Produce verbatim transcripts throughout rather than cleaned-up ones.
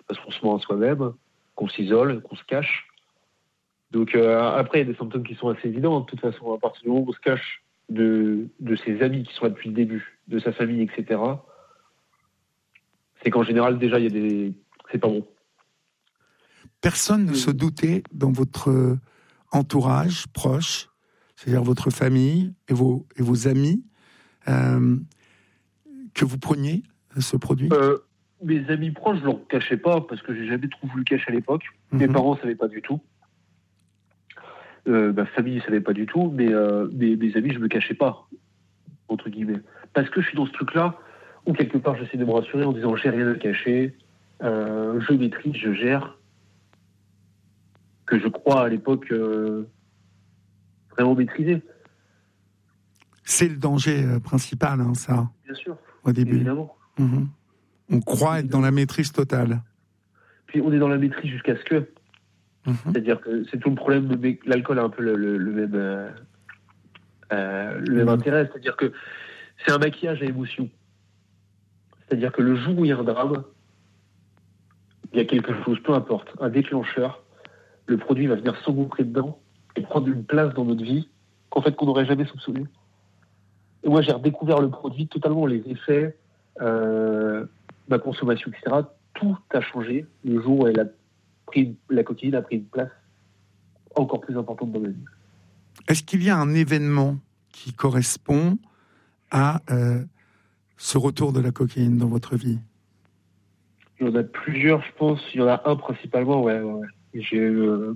parce qu'on se ment à soi-même, qu'on s'isole, qu'on se cache. Donc euh, après, il y a des symptômes qui sont assez évidents. De toute façon, à partir du moment où on se cache de, de ses amis qui sont là depuis le début, de sa famille, et cetera, c'est qu'en général, déjà, il y a des... c'est pas bon. Personne ne se doutait dans votre entourage proche, c'est-à-dire votre famille et vos, et vos amis, euh, que vous preniez ce produit ? euh, Mes amis proches, je ne leur cachais pas, parce que j'ai jamais trop voulu le cacher à l'époque. Mm-hmm. Mes parents ne savaient pas du tout. Euh, ma famille ne savait pas du tout, mais euh, mes, mes amis, je ne me cachais pas, entre guillemets. Parce que je suis dans ce truc-là, où quelque part, j'essaie de me rassurer en disant « j'ai rien à cacher, euh, je maîtrise, je gère », que je crois à l'époque euh, vraiment maîtriser. C'est le danger euh, principal, hein, ça. Bien sûr. Au début. Évidemment. Mmh. On croit être dans la maîtrise totale. Puis on est dans la maîtrise jusqu'à ce que. Mmh. C'est-à-dire que c'est tout le problème de l'alcool a un peu le, le, le même, euh, euh, le même mmh. intérêt. C'est-à-dire que c'est un maquillage à émotion. C'est-à-dire que le jour où il y a un drame, il y a quelque chose, peu importe, un déclencheur, le produit va venir s'engouffrer dedans et prendre une place dans notre vie qu'en fait qu'on n'aurait jamais soupçonné. Et moi j'ai redécouvert le produit, totalement les effets, euh, ma consommation, et cetera. Tout a changé le jour où elle a pris, la cocaïne a pris une place encore plus importante dans ma vie. Est-ce qu'il y a un événement qui correspond à euh, ce retour de la cocaïne dans votre vie ? Il y en a plusieurs, je pense. Il y en a un principalement, ouais. ouais, ouais. J'ai eu euh,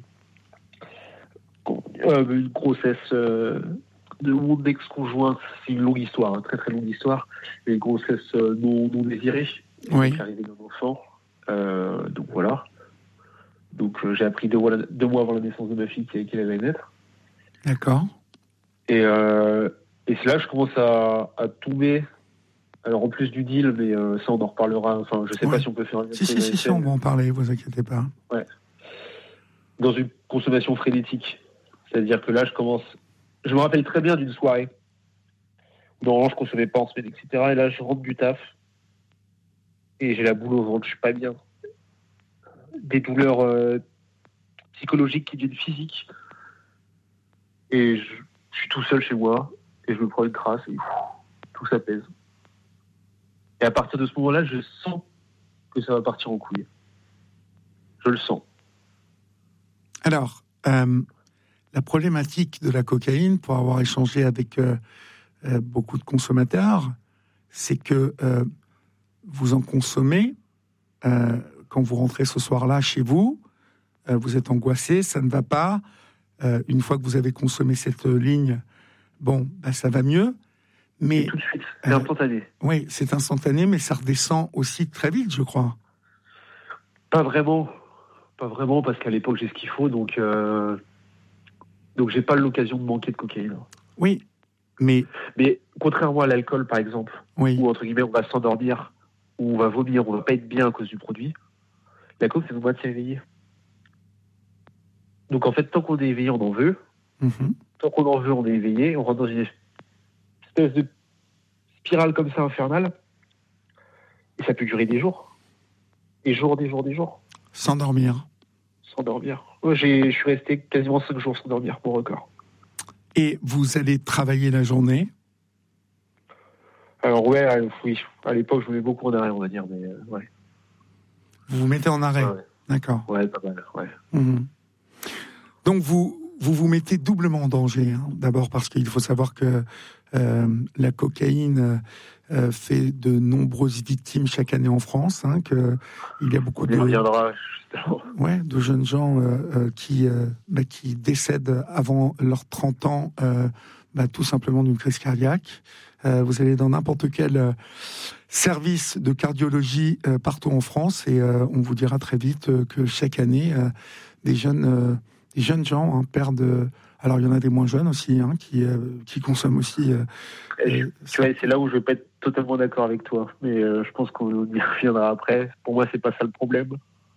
une grossesse euh, de mon ex-conjoint. C'est une longue histoire, une très très longue histoire. Une grossesse euh, non, non désirée. Oui. Qui arrivait d'un enfant. Euh, donc voilà. Donc euh, j'ai appris deux mois, deux mois avant la naissance de ma fille qu'elle allait naître. D'accord. Et, euh, et c'est là que je commence à, à tomber. Alors en plus du deal, mais euh, ça on en reparlera. Enfin, je sais ouais. pas si on peut faire. Un si si si, si on va en parler. Vous inquiétez pas. Ouais. Dans une consommation frénétique, c'est-à-dire que là je commence. Je me rappelle très bien d'une soirée. Normalement je consommais pas en semaine, et cetera. Et là je rentre du taf et j'ai la boule au ventre. Je suis pas bien. Des douleurs euh, psychologiques qui deviennent physiques. Et je, je suis tout seul chez moi et je me prends une crasse et pff, tout s'apaise. Et à partir de ce moment-là, je sens que ça va partir en couille. Je le sens. Alors, euh, la problématique de la cocaïne, pour avoir échangé avec euh, euh, beaucoup de consommateurs, c'est que euh, vous en consommez, euh, quand vous rentrez ce soir-là chez vous, euh, vous êtes angoissé, ça ne va pas. Euh, une fois que vous avez consommé cette ligne, bon, bah, ça va mieux. Mais, et tout de suite, c'est euh, instantané. Oui, c'est instantané, mais ça redescend aussi très vite, je crois. Pas vraiment. Pas vraiment, parce qu'à l'époque, j'ai ce qu'il faut, donc, euh, donc j'ai pas l'occasion de manquer de cocaïne. Oui, mais... Mais contrairement à l'alcool, par exemple, oui. où, entre guillemets, on va s'endormir, où on va vomir, on va pas être bien à cause du produit, la coke, ça nous maintient éveillé. Donc, en fait, tant qu'on est éveillé, on en veut. Mm-hmm. Tant qu'on en veut, on est éveillé. On rentre dans une espèce de spirale comme ça, infernale. Et ça peut durer des jours. Des jours, des jours, des jours. Sans dormir. Sans dormir. Moi, j'ai, je suis resté quasiment cinq jours sans dormir, pour record. Et vous allez travailler la journée ? Alors, ouais, euh, oui. À l'époque, je me mets beaucoup en arrêt, on va dire. Mais, euh, ouais. Vous vous mettez en arrêt ? Ouais, ouais. D'accord. Ouais, pas mal, ouais. Mmh. Donc, vous, vous vous mettez doublement en danger. Hein. D'abord parce qu'il faut savoir que euh, la cocaïne euh, fait de nombreuses victimes chaque année en France. Hein, que il y a beaucoup on de, reviendra, ouais, de jeunes gens euh, euh, qui, euh, bah, qui décèdent avant leurs trente ans, euh, bah, tout simplement d'une crise cardiaque. Euh, vous allez dans n'importe quel euh, service de cardiologie euh, partout en France et euh, on vous dira très vite euh, que chaque année, euh, des jeunes... Euh, Les jeunes gens hein, perdent. Alors il y en a des moins jeunes aussi hein, qui euh, qui consomment aussi. Euh, je, euh, tu vois, c'est là où je vais pas être totalement d'accord avec toi, mais euh, je pense qu'on y reviendra après. Pour moi, c'est pas ça le problème.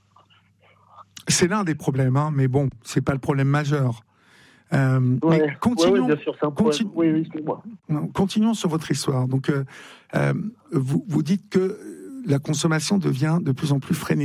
C'est l'un des problèmes, hein, mais bon, c'est pas le problème majeur. Euh, ouais, mais continuons. Ouais, ouais, bien sûr, c'est un problème. Continu- oui, oui, excuse-moi. Continuons sur votre histoire. Donc, euh, euh, vous vous dites que la consommation devient de plus en plus frénétique.